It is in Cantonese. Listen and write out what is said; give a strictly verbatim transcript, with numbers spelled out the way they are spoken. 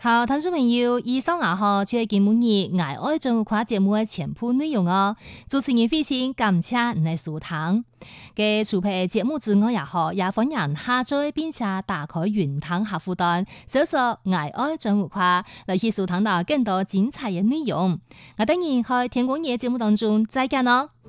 好，聽眾朋友，以上啊嗬就係今日愛愛生活化節目嘅全部內容哦。主持人非常感謝你嘅收聽。嘅除咗節目之外也好，也歡迎下載並且打開雲端客戶端，搜索愛愛生活化來去收聽到更多精彩嘅內容。我等然喺天光夜節目當中再見咯。